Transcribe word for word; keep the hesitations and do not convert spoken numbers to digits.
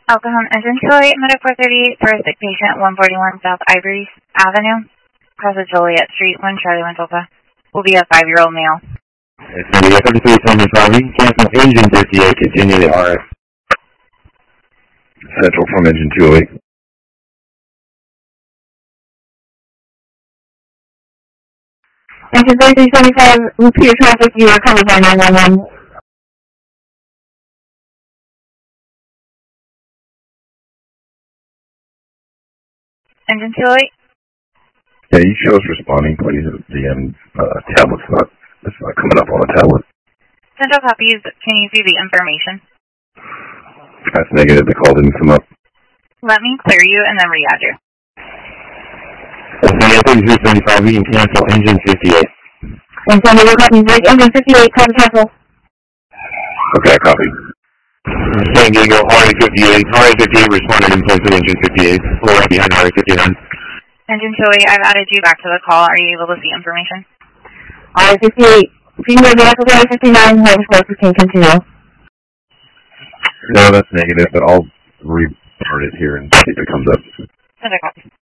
Alcohol Engine two oh eight, Medic four thirty-eight, for a sick patient, one forty-one South Ivory Avenue, across of Joliet Street, one Charlie one Delta. Will be a five-year-old male. It's going to be a thirty-three seventy-five. You can cancel Engine fifty-eight, continue the R F. Central from Engine two oh eight. Engine thirty-three seventy-five, repeat your traffic, you are covered by nine one one. Engine two oh eight? Yeah, you show us responding, please. The um, uh, tablet's not, it's not coming up on a tablet. Central copies, can you see the information? That's negative, the call didn't come up. Let me clear you and then re-add you. thirty-three seventy-five, we can cancel Engine fifty-eight. And send me your copies, Engine fifty-eight, time to cancel. Okay, copy. San Diego, Harley fifty-eight. Harley fifty-eight responded in place of Engine fifty-eight. Floor right behind Harley fifty-nine. Engine two oh eight, I've added you back to the call. Are you able to see information? Harley fifty-eight, female vehicle Harley fifty-nine, Harley fifteen, continue. No, that's negative, but I'll restart it here and see if it comes up. Central copy.